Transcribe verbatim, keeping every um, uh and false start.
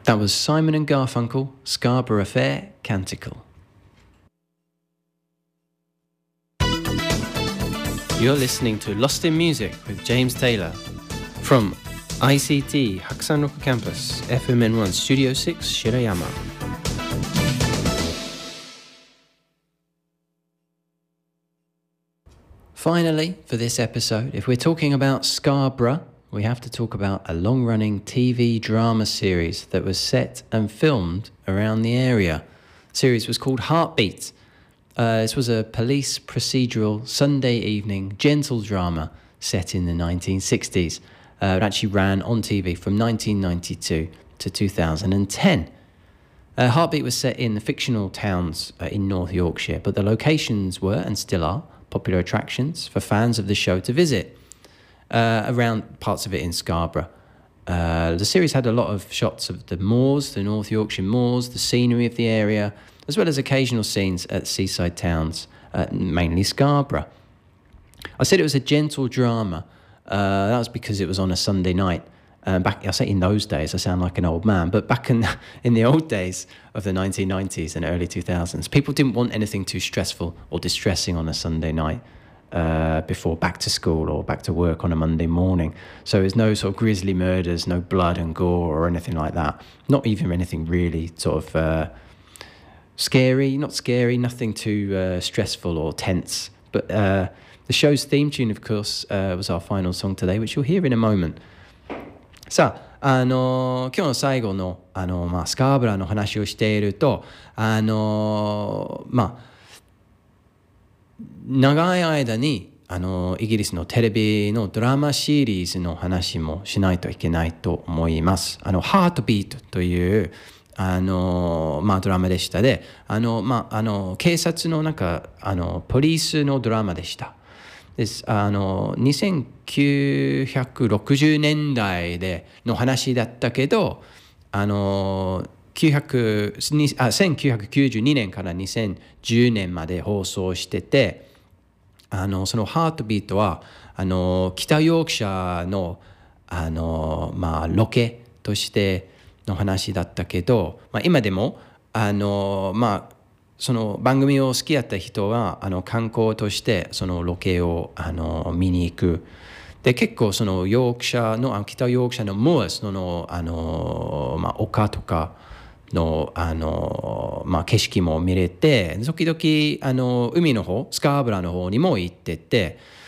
That was Simon and Garfunkel, Scarborough Fair Canticle. You're listening to Lost in Music with James Taylor from I C T Hakusan-Roku Campus, F M N one Studio six, Shirayama. Finally, for this episode, if we're talking about Scarborough, we have to talk about a long-running T V drama series that was set and filmed around the area. The series was called Heartbeat. Uh, this was a police procedural Sunday evening gentle drama set in the nineteen sixties. Uh, it actually ran on T V from nineteen ninety-two to two thousand ten. Uh, Heartbeat was set in the fictional towns uh, in North Yorkshire, but the locations were, and still are, popular attractions for fans of the show to visit. Uh, around parts of it in Scarborough. Uh, the series had a lot of shots of the moors, the North Yorkshire moors, the scenery of the area, as well as occasional scenes at seaside towns, uh, mainly Scarborough. I said it was a gentle drama. Uh, that was because it was on a Sunday night. Uh, back, I say in those days, I sound like an old man, but back in, in the old days of the nineteen nineties and early two thousands, people didn't want anything too stressful or distressing on a Sunday night. Uh, before back to school or back to work on a Monday morning. So there's no sort of grisly murders, no blood and gore or anything like that. Not even anything really sort of uh, scary, not scary, nothing too uh, stressful or tense. But uh, the show's theme tune, of course, uh, was our final song today, which you'll hear in a moment. さあ、あのー、今日の最後の、あのーまあ、スカーブラーの話をしていると、あのー、まあ長い間にあのイギリスのテレビのドラマシリーズの話もしないといけないと思います。あのハートビートというあの、まあ、ドラマでしたで、あの、まあ、あの警察のなんかあのポリスのドラマでした。ですあのせんきゅうひゃくろくじゅうねんだいでの話だったけど、あのせんきゅうひゃくきゅうじゅうにねんからにせんじゅうねんまで放送してて、あのそのハートビートはあの北ヨークシャーの、あの、まあ、ロケとしての話だったけど、まあ、今でもあの、まあ、その番組を好きだった人はあの観光としてそのロケをあの見に行く。で結構そのヨークシャーのあの北ヨークシャーのモアスのあの、まあ、丘とかの、あの、まあ、景色も見れて、時々あの海の方スカーブラの方にも行ってて、